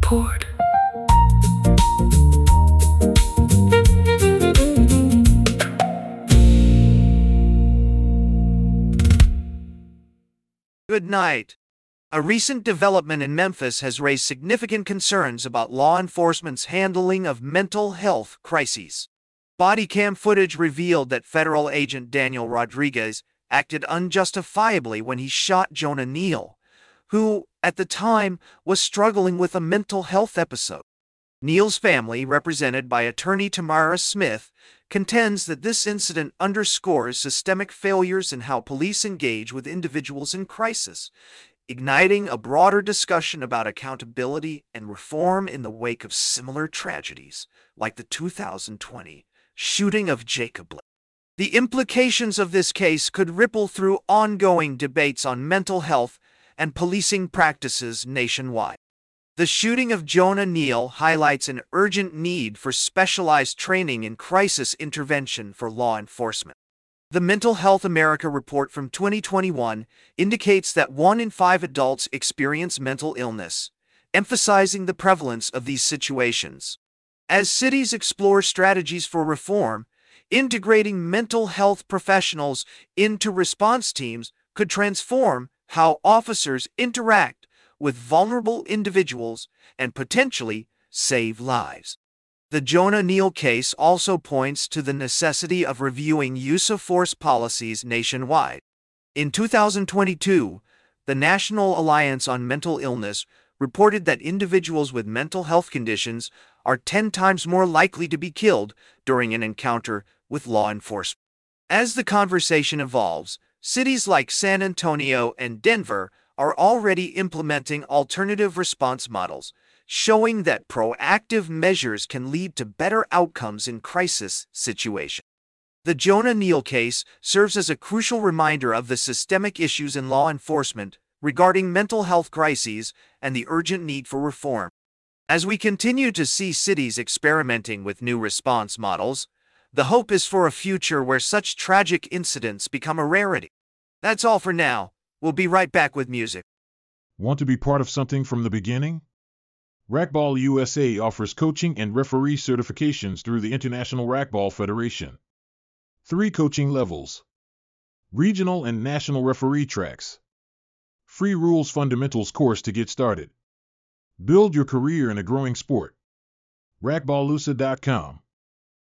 Report. Good night. A recent development in Memphis has raised significant concerns about law enforcement's handling of mental health crises. Body cam footage revealed that federal agent Daniel Rodriguez acted unjustifiably when he shot Jonah Neal, who, at the time, was struggling with a mental health episode. Neal's family, represented by attorney Tamara Smith, contends that this incident underscores systemic failures in how police engage with individuals in crisis, igniting a broader discussion about accountability and reform in the wake of similar tragedies, like the 2020 shooting of Jacob Blake. The implications of this case could ripple through ongoing debates on mental health and policing practices nationwide. The shooting of Jonah Neal highlights an urgent need for specialized training in crisis intervention for law enforcement. The Mental Health America report from 2021 indicates that 1 in 5 adults experience mental illness, emphasizing the prevalence of these situations. As cities explore strategies for reform, integrating mental health professionals into response teams could transform how officers interact with vulnerable individuals and potentially save lives. The Jonah Neal case also points to the necessity of reviewing use-of-force policies nationwide. In 2022, the National Alliance on Mental Illness reported that individuals with mental health conditions are 10 times more likely to be killed during an encounter with law enforcement. As the conversation evolves, cities like San Antonio and Denver are already implementing alternative response models, showing that proactive measures can lead to better outcomes in crisis situations. The Jonah Neal case serves as a crucial reminder of the systemic issues in law enforcement regarding mental health crises and the urgent need for reform. As we continue to see cities experimenting with new response models, the hope is for a future where such tragic incidents become a rarity. That's all for now. We'll be right back with music. Want to be part of something from the beginning? Racquetball USA offers coaching and referee certifications through the International Racquetball Federation. 3 coaching levels. Regional and national referee tracks. Free rules fundamentals course to get started. Build your career in a growing sport. Racquetballusa.com